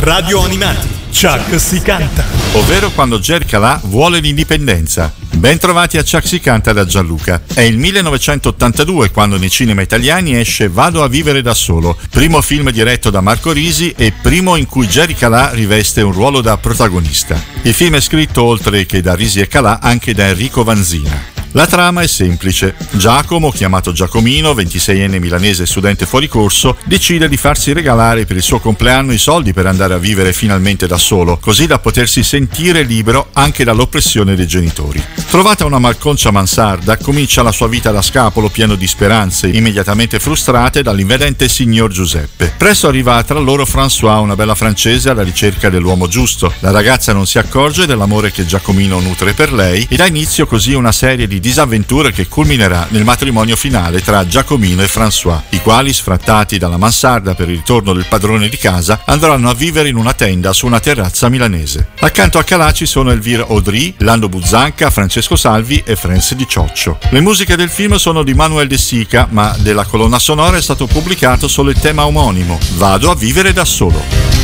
Radio Animati, Chuck si canta. Ovvero quando Jerry Calà vuole l'indipendenza. Ben trovati a Chuck si canta da Gianluca. È il 1982 quando nei cinema italiani esce Vado a vivere da solo, primo film diretto da Marco Risi e primo in cui Jerry Calà riveste un ruolo da protagonista. Il film è scritto, oltre che da Risi e Calà, anche da Enrico Vanzina. La trama è semplice. Giacomo, chiamato Giacomino, 26enne milanese studente fuori corso, decide di farsi regalare per il suo compleanno i soldi per andare a vivere finalmente da solo, così da potersi sentire libero anche dall'oppressione dei genitori. Trovata una malconcia mansarda, comincia la sua vita da scapolo pieno di speranze, immediatamente frustrate dall'invedente signor Giuseppe. Presto arriva tra loro François, una bella francese alla ricerca dell'uomo giusto. La ragazza non si accorge dell'amore che Giacomino nutre per lei e dà inizio così una serie di disavventure che culminerà nel matrimonio finale tra Giacomino e François, i quali, sfrattati dalla mansarda per il ritorno del padrone di casa, andranno a vivere in una tenda su una terrazza milanese. Accanto a Calà ci sono Elvire Audry, Lando Buzzanca, Francesco Salvi e Franz Di Cioccio. Le musiche del film sono di Manuel De Sica, ma della colonna sonora è stato pubblicato solo il tema omonimo, Vado a vivere da solo.